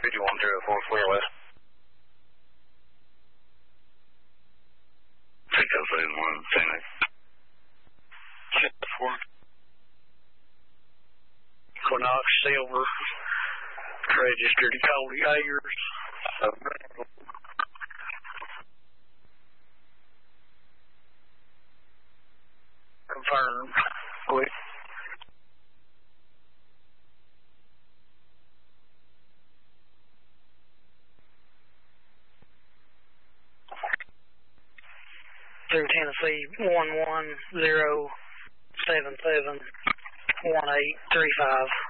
5104 Clear West. Pickup phase 1, Phoenix. 4. Equinox Silver. Registered to Cody Ayers. Confirmed. Quick. Through Tennessee 110771835.